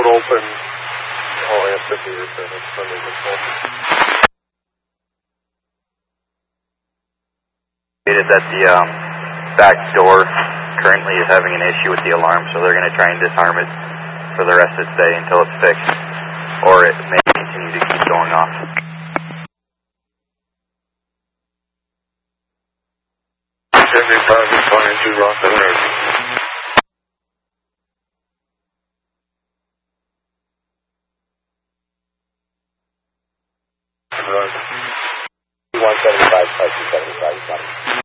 road open. Oh, yeah, 50 return. That's Sunday before. It is that the back door currently is having an issue with the alarm, so they're going to try and disarm it for the rest of the day until it's fixed, or it may continue to keep going off. Rockland Energy. Roger. 175, 275,